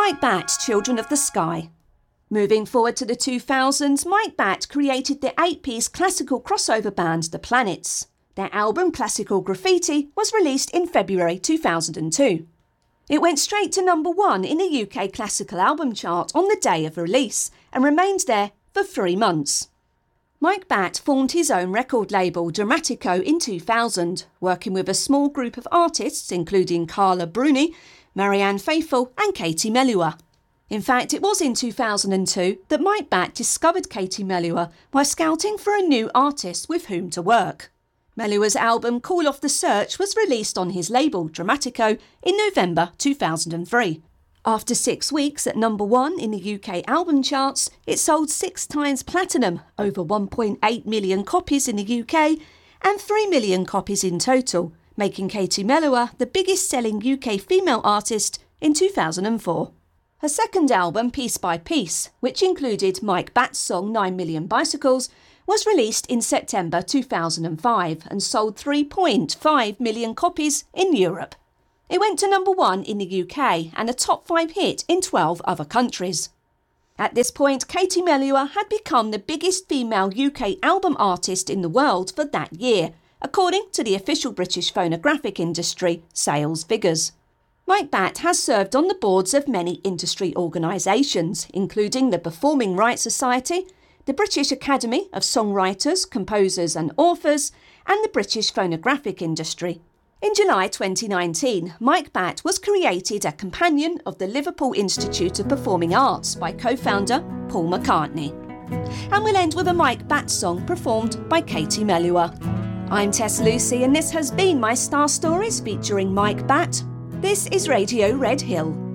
Mike Batt, Children of the Sky. Moving forward to the 2000s, Mike Batt created the 8-piece classical crossover band The Planets. Their album Classical Graffiti was released in February 2002. It went straight to number 1 in the UK Classical Album Chart on the day of release and remained there for 3 months. Mike Batt formed his own record label Dramatico in 2000, working with a small group of artists including Carla Bruni, Marianne Faithfull and Katie Melua. In fact, it was in 2002 that Mike Batt discovered Katie Melua while scouting for a new artist with whom to work. Melua's album Call Off the Search was released on his label Dramatico in November 2003. After 6 weeks at number 1 in the UK album charts, it sold 6 times platinum, over 1.8 million copies in the UK and 3 million copies in total, making Katie Melua the biggest selling UK female artist in 2004. Her second album, Piece by Piece, which included Mike Batt's song 9 Million Bicycles, was released in September 2005 and sold 3.5 million copies in Europe. It went to number 1 in the UK and a top 5 hit in 12 other countries. At this point, Katie Melua had become the biggest female UK album artist in the world for that year, according to the official British phonographic industry sales figures. Mike Batt has served on the boards of many industry organisations, including the Performing Rights Society, the British Academy of Songwriters, Composers and Authors, and the British Phonographic Industry. In July 2019, Mike Batt was created a companion of the Liverpool Institute of Performing Arts by co-founder Paul McCartney. And we'll end with a Mike Batt song performed by Katie Melua. I'm Tess Lucy and this has been my Star Stories featuring Mike Batt. This is Radio Red Hill.